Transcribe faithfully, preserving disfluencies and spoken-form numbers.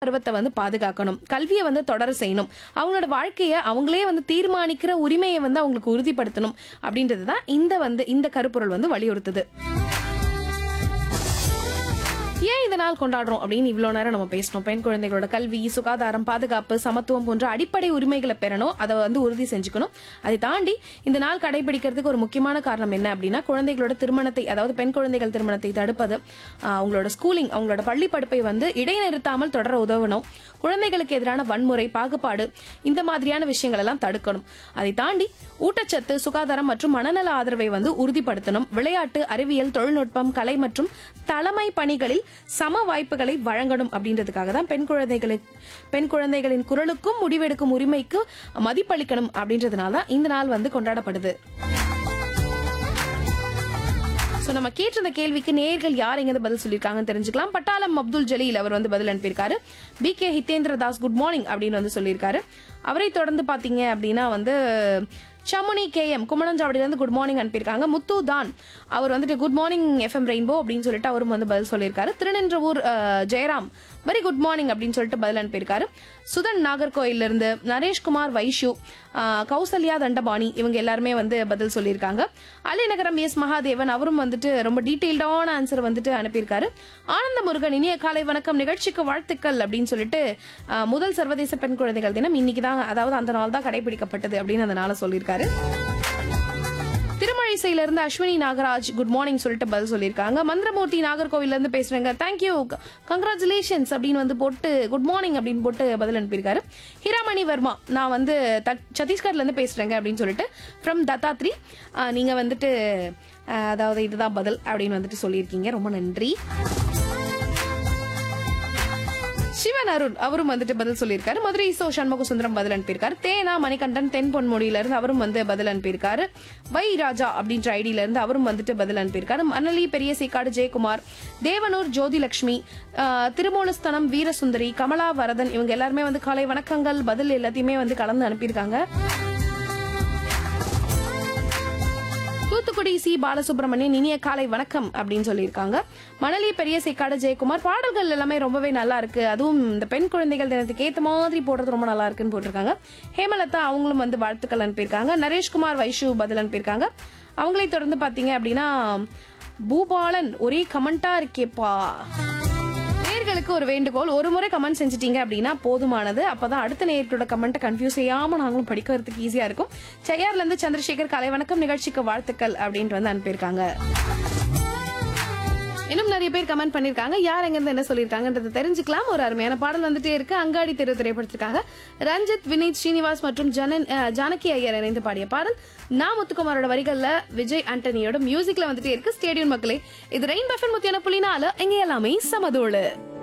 பருவத்தை வந்து பாதுகாக்கணும், கல்வியை வந்து தொடர செய்யணும், அவங்களோட வாழ்க்கையை அவங்களே வந்து தீர்மானிக்கிற உரிமையை வந்து அவங்களுக்கு உறுதிப்படுத்தணும் அப்படின்றதுதான் இந்த வந்து இந்த கருப்பொருள் வந்து வலியுறுத்துது. ஏன் இந்த நாள் கொண்டாடுறோம் அப்படின்னு இவ்வளவு நேரம் நம்ம பேசணும். பெண் குழந்தைகளோட கல்வி, சுகாதாரம், பாதுகாப்பு, சமத்துவம் போன்ற அடிப்படை உரிமைகளை பெறணும், அதை வந்து உறுதி செஞ்சுக்கணும். அதை தாண்டி இந்த நாள் கடைபிடிக்கிறதுக்கு ஒரு முக்கியமான காரணம் என்ன அப்படின்னா, குழந்தைகளோட திருமணத்தை, அதாவது பெண் குழந்தைகள் திருமணத்தை தடுப்பது, அவங்களோட ஸ்கூலிங், அவங்களோட பள்ளி படிப்பை வந்து இடைநிறுத்தாமல் தொடர உதவணும், குழந்தைகளுக்கு எதிரான வன்முறை, பாகுபாடு, இந்த மாதிரியான விஷயங்கள் எல்லாம் தடுக்கணும். அதை தாண்டி ஊட்டச்சத்து, சுகாதாரம் மற்றும் மனநல ஆதரவை வந்து உறுதிப்படுத்தணும். விளையாட்டு, அறிவியல், தொழில்நுட்பம், கலை மற்றும் தலைமை பணிகளில் சம வாய்ப்புகளை வழங்கணும் அப்படின்றதுக்காக தான் பெண் குழந்தைகளுக்கு பெண் குழந்தைகளின் குரலுக்கும் முடிவெடுக்கும் உரிமைக்கு மதிப்பளிக்கணும் அப்படின்றதுனால தான் இந்த நாள் வந்து கொண்டாடப்படுது. நம்ம கேட்ட கேள்விக்கு நேர்கள் யார் எங்க பதில் சொல்லிருக்காங்கன்னு தெரிஞ்சுக்கலாம். பட்டாளம் அப்துல் ஜலீல் அவர் வந்து பதில் அனுப்பியிருக்காரு. B K Hitendra Das good morning அப்படின்னு வந்து சொல்லியிருக்காரு. அவரை தொடர்ந்து பாத்தீங்க அப்படின்னா வந்து சமுனி கே எம் குமணஞ்சாவடியில இருந்து குட் மார்னிங் அனுப்பியிருக்காங்க. முத்து தான் அவர் வந்துட்டு குட் மார்னிங் எஃப்எம் ரெயின்போ அப்படின்னு சொல்லிட்டு அவரும் வந்து பதில் சொல்லியிருக்காரு. Thiruninravur Jayaram very good morning அப்படின்னு சொல்லிட்டு பதில் அனுப்பியிருக்காரு. சுதன் நாகர்கோயில இருந்து நரேஷ்குமார், வைஷு, கௌசல்யா தண்டபாணி இவங்க எல்லாருமே வந்து பதில் சொல்லியிருக்காங்க. அலிநகரம் எஸ் மகாதேவன் அவரும் வந்துட்டு ரொம்ப டீடைல்டான ஆன்சர் வந்துட்டு அனுப்பியிருக்காரு. ஆனந்த முருகன் இனிய காலை வணக்கம், நிகழ்ச்சிக்கு வாழ்த்துக்கள் அப்படின்னு சொல்லிட்டு முதல் சர்வதேச பெண் குழந்தைகள் தினம் இன்னைக்கு தான், அதாவது அந்த நாள் தான் கடைபிடிக்கப்பட்டது அப்படின்னு அதனால சொல்லியிருக்காரு. திருமழிசையில இருந்து அஸ்வினி நாகராஜ் குட் மார்னிங் சொல்லிட்டு பதில் சொல்லியிருக்காங்க. மந்திரமூர்த்தி நாகர்கோவில இருந்து பேசுறேங்க, தேங்க்யூ, கங்க்ராச்சுலேஷன்ஸ் அப்படின்னு வந்து போட்டு குட் மார்னிங் அப்படின்னு போட்டு பதில் அனுப்பியிருக்காரு. ஹிராமணி வர்மா நான் வந்து சத்தீஸ்கர்ல இருந்து பேசுறேங்க அப்படின்னு சொல்லிட்டு ஃப்ரம் தத்தாத்ரி நீங்க வந்துட்டு அதாவது இதுதான் பதில் அப்படின்னு வந்துட்டு சொல்லியிருக்கீங்க, ரொம்ப நன்றி. சிவன் அருண் அவரும் வந்துட்டு பதில் சொல்லியிருக்காரு. மதுரை சோ சண்முக சுந்தரம் பதில் அனுப்பியிருக்காரு. தேனா மணிகண்டன் தென் பொன்மொழியில இருந்து அவரும் வந்து பதில் அனுப்பியிருக்காரு. வை ராஜா அப்படின்ற ஐடியில இருந்து அவரும் வந்துட்டு பதில் அனுப்பியிருக்காரு. மணலி பெரிய சீக்காடு ஜெயக்குமார், தேவனூர் ஜோதிலட்சுமி, திருமூலஸ்தனம் வீரசுந்தரி, கமலா வரதன் இவங்க எல்லாருமே வந்து காலை வணக்கங்கள் பதில் எல்லாத்தையுமே வந்து கலந்து அனுப்பியிருக்காங்க. தூத்துக்குடி சி பாலசுப்ரமணியன் இனிய காலை வணக்கம் அப்படின்னு சொல்லியிருக்காங்க. மணலி பெரிய சேக்காடு ஜெயக்குமார் பாடல்கள் எல்லாமே ரொம்பவே நல்லா இருக்கு, அதுவும் இந்த பெண் குழந்தைகள் தினத்துக்கு ஏத்த மாதிரி போடுறது ரொம்ப நல்லா இருக்குன்னு போட்டிருக்காங்க. ஹேமலதா அவங்களும் வந்து வாழ்த்துக்கள் அனுப்பியிருக்காங்க. நரேஷ்குமார், வைஷு பதில் அனுப்பியிருக்காங்க. அவங்களை தொடர்ந்து பாத்தீங்க அப்படின்னா பூபாலன் ஒரே கமெண்டா இருக்கேப்பா. நேயர்களுக்கு ஒரு வேண்டுகோள், ஒரு முறை கமெண்ட் செஞ்சிட்டீங்க அப்படின்னா போதுமானது, அப்பதான் அடுத்த நேயர்களோட கமெண்ட் கன்ஃபியூஸ் செய்யாம நாங்களும் படிக்கிறதுக்கு ஈஸியா இருக்கும். செய்யார்ல இருந்து சந்திரசேகர் காலை வணக்கம், நிகழ்ச்சிக்கு வாழ்த்துக்கள் அப்படின்ட்டு வந்து அனுப்பியிருக்காங்க. இன்னும் நிறைய பேர் கமெண்ட் பண்ணிருக்காங்க, யார் எங்க இருந்து என்ன சொல்லிருக்காங்கன்றத தெரிஞ்சுக்கலாம். ஒரு அருமையான பாடல் வந்துட்டே இருக்கு. அங்காடி தெரு திரைப்படத்திற்காக ரஞ்சித், வினீத், ஸ்ரீனிவாஸ் மற்றும் ஜனன் ஜானகி ஐயர் இணைந்து பாடிய பாடல் நான் முத்துக்குமாரோட வரிகள்ல விஜய் ஆண்டனியோட மியூசிக்ல வந்துட்டே இருக்கு. ஸ்டேடியம் மக்களே, இது ரெயின் பஃபன் முத்தியான புள்ளினால எங்க எல்லாமே சமதோடு.